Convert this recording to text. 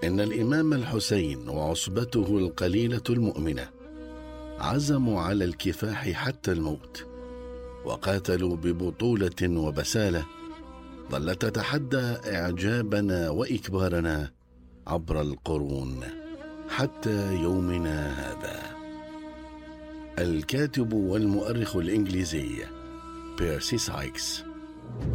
إن الإمام الحسين وعصبته القليلة المؤمنة عزموا على الكفاح حتى الموت، وقاتلوا ببطولة وبسالة ظلت تتحدى إعجابنا وإكبارنا عبر القرون حتى يومنا هذا. الكاتب والمؤرخ الإنجليزي بيرسي سايكس.